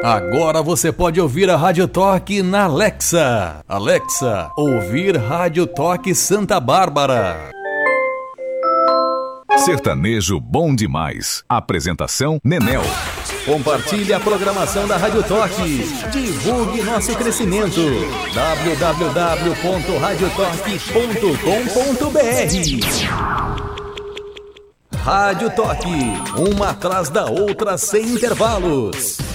Agora você pode ouvir a Rádio Toque na Alexa. Alexa, ouvir Rádio Toque Santa Bárbara. Sertanejo bom demais. Apresentação Nenel. Compartilhe a programação da Rádio Toque. Divulgue nosso crescimento. www.radiotoque.com.br. Rádio Toque, uma atrás da outra sem intervalos.